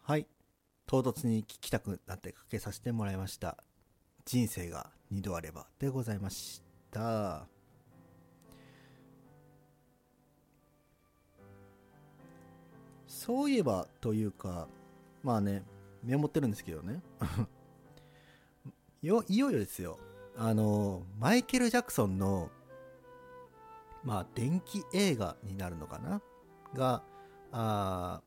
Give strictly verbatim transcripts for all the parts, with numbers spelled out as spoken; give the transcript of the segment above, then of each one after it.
はい、唐突に聞きたくなってかけさせてもらいました。人生が二度あればでございました。そういえばというか、まあね、メモってるんですけどね。よいよいよですよ。あのマイケル・ジャクソンのまあ電気映画になるのかなが、あ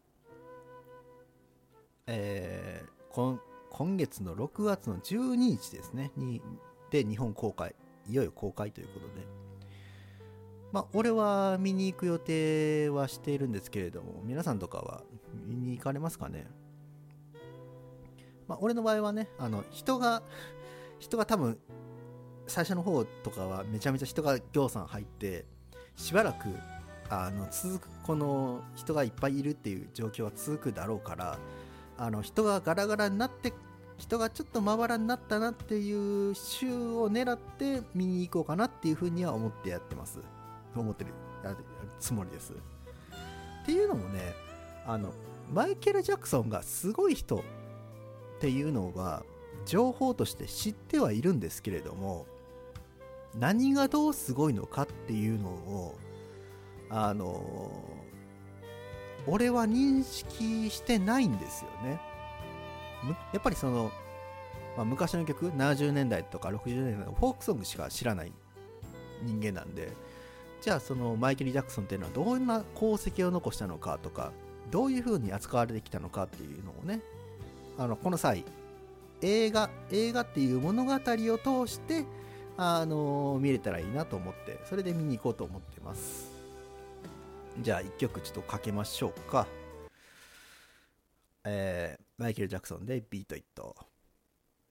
えー今今月のろくがつのじゅうににちですねにで日本公開、いよいよ公開ということで、まあ俺は見に行く予定はしているんですけれども、皆さんとかは見に行かれますかね。まあ俺の場合はね、あの人が人が多分最初の方とかはめちゃめちゃ人がぎょうさん入って、しばらくあの続く、この人がいっぱいいるっていう状況は続くだろうから、あの人がガラガラになって、人がちょっとまばらになったなっていう週を狙って見に行こうかなっていうふうには思ってやってます。思ってるやつもりです。っていうのもね、あのマイケル・ジャクソンがすごい人っていうのは情報として知ってはいるんですけれども、何がどうすごいのかっていうのをあの俺は認識してないんですよね。やっぱりその、まあ、昔の曲ななじゅうねんだいとかろくじゅうねんだいのフォークソングしか知らない人間なんで、じゃあそのマイケル・ジャクソンっていうのはどんな功績を残したのかとか、どういう風に扱われてきたのかっていうのをね、あのこの際映画映画っていう物語を通してあの見れたらいいなと思って、それで見に行こうと思ってます。じゃあいっきょくちょっとかけましょうか。えー、マイケル・ジャクソンでビート・イット。